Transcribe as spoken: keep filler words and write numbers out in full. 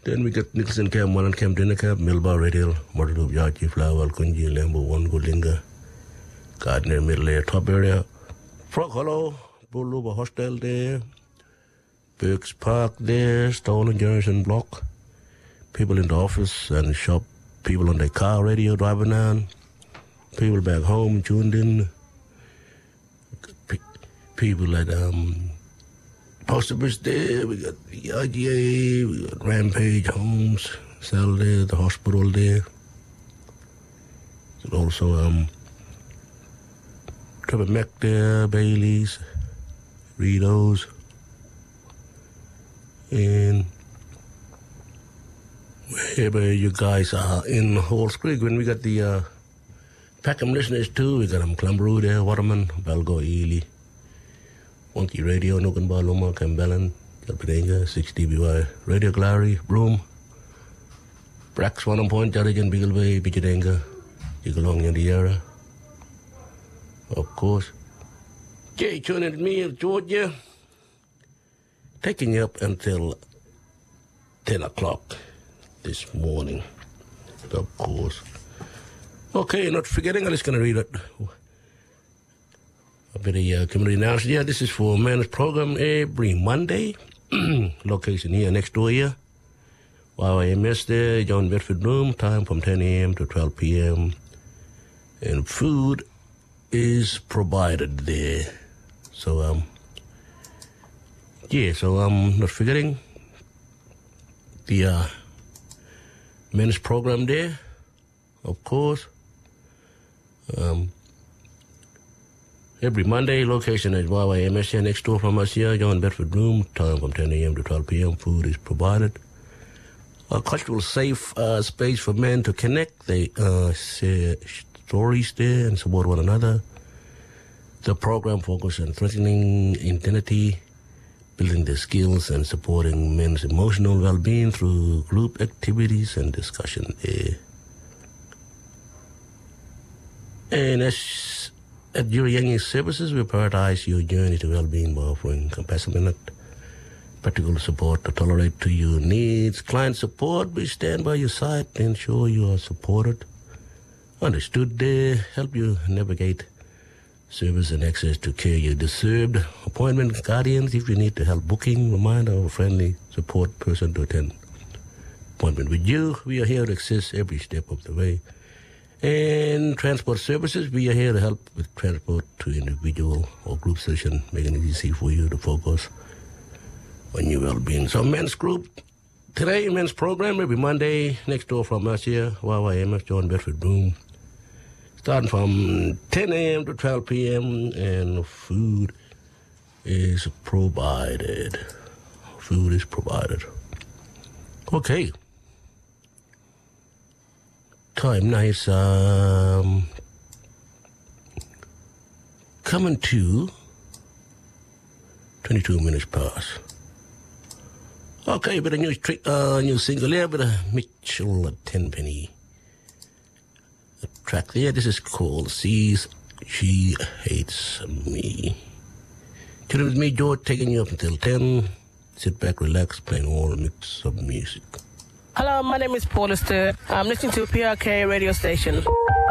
Then we got Nicholson Cam, One and Cam Dinner Cab, Milbar Radio, Mortal Yachi, Flower, Kunji, Lambo, One Gulinga, Gardner, Middle Air, Top Area, Frog Hollow, Buluba Hostel there, Burks Park there, Stone and Jerison Block, people in the office and shop, people on their car radio driving down, people back home tuned in, P- people at um, Post Office there, we got the I G A, we got Rampage Homes, Cell there, the hospital there. And also um, Trevor Mac there, Bailey's, Ritos, and wherever you guys are in Halls Creek. When we got the uh, Peckham listeners too, we got them Clumberoo there, Waterman, Balgo, Ely, Wonky Radio, Nukanba, Loma, Cambelan, Kalpadenga, six D B Y, Radio Glary, Broome, Brax, One Point, Jarijan, Beagle Bay, Pichadenga, Jigalong, Yandiera, of course. Jay, tune in me, Georgia, taking you up until ten o'clock this morning, of course. Okay, not forgetting, I'm just going to read it. A bit of uh, community announcement. Yeah, this is for Men's program every Monday. Location here next door here. Y Y M S there, John Bedford Room, time from ten a.m. to twelve p.m. And food is provided there. So, um, yeah, so I'm not forgetting the uh, men's program there, of course. Um, every Monday, location is Y Y M S here next door from us here, John Bedford Room, time from ten a.m. to twelve p.m. Food is provided. A cultural safe uh, space for men to connect. They uh, share stories there and support one another. The program focuses on strengthening identity, building their skills, and supporting men's emotional well-being through group activities and discussion there. And as at your Young Services, we prioritize your journey to well-being by offering compassionate, practical support to tolerate to your needs. Client support, we stand by your side to ensure you are supported, understood there, help you navigate service and access to care you deserved. Appointment guardians, if you need to help booking, reminder of a friendly support person to attend appointment with you. We are here to assist every step of the way. And transport services, we are here to help with transport to individual or group session, making it easy for you to focus on your well-being. So men's group, today men's program every Monday, next door from us here, Y Y M S, John Bedford Room, starting from ten a.m. to twelve p.m. and food is provided. Food is provided. Okay. Time now is um, coming to twenty-two minutes past. Okay, bit of new, uh, new single here, bit of Mitchell Tenpenny. The track there, this is called Sees She Hates Me. Tune in with me, George, taking you up until ten. Sit back, relax, playing all a mix of music. Hello, my name is Paul Esther. I'm listening to P R K radio station.